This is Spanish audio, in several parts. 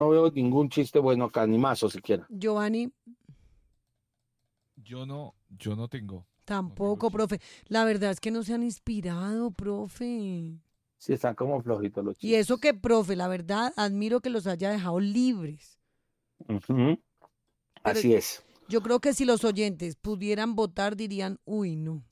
No veo ningún chiste bueno acá, ni mazo siquiera. Giovanni, Yo no tengo. No tengo tampoco, chiste. profe. La verdad es que no se han inspirado, profe. Sí, están como flojitos los Y eso chistes. que, profe, la verdad, admiro que los haya dejado libres. Ujú, Pero así es. yo creo que si los oyentes pudieran votar, dirían, uy, no.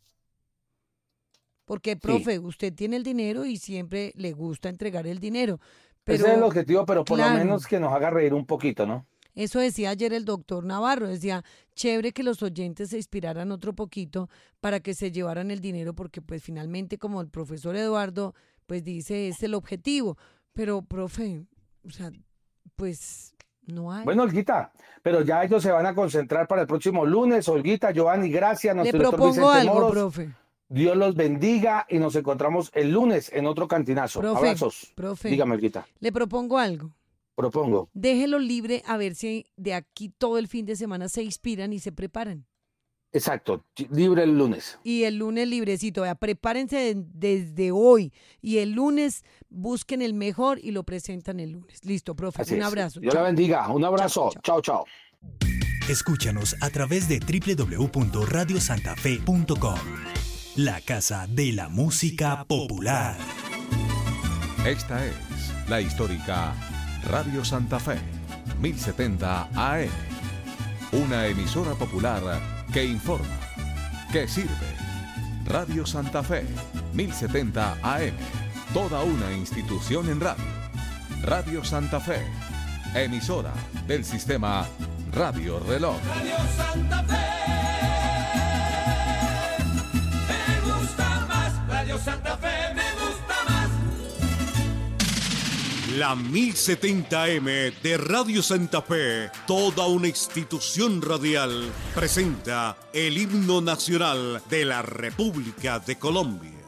Porque, Sí. profe, usted tiene el dinero y siempre le gusta entregar el dinero. Ese es el Pero, objetivo, pero por lo claro, menos que nos haga reír un poquito, ¿no? eso decía ayer el doctor Navarro. Decía, chévere que los oyentes se inspiraran otro poquito para que se llevaran el dinero, porque pues finalmente, como el profesor Eduardo, pues dice, es el objetivo. Pero, profe, o sea, pues no hay. Bueno, Olguita, pero ya ellos se van a concentrar para el próximo lunes. Olguita, Giovanni, gracias, Le nuestro director propongo Vicente algo, Moros. profe. Dios los bendiga y nos encontramos el lunes en otro cantinazo. Profe, Abrazos. profe, Dígame, Olguita, le propongo algo. propongo. Déjelo libre a ver si de aquí todo el fin de semana se inspiran y se preparan. Exacto, libre el lunes. Y el lunes librecito, vea, prepárense desde hoy. Y el lunes busquen el mejor y lo presentan el lunes. Listo, profe. Así Un es. abrazo. Dios la Chao. bendiga. Un Chao, abrazo. chao. Chao, chao. Escúchanos a través de www.radiosantafe.com. La casa de la música popular. Esta es la histórica Radio Santa Fe, 1070 AM. Una emisora popular que informa, que sirve. Radio Santa Fe, 1070 AM. Toda una institución en radio. Radio Santa Fe, emisora del sistema Radio Reloj. Radio Santa Fe. Me gusta más. Radio Santa Fe me gusta más. La 1070M de Radio Santa Fe, toda una institución radial, presenta el himno nacional de la República de Colombia.